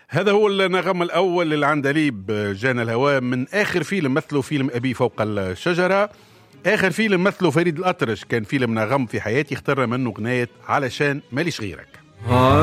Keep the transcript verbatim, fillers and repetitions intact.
هذا هو النغم الأول للعندليب، جانا الهواء من آخر فيلم مثله فيلم أبي فوق الشجرة. آخر فيلم مثله فريد الأطرش كان فيلم نغم في حياتي، اخترنا منه غناية علشان ماليش غيرك.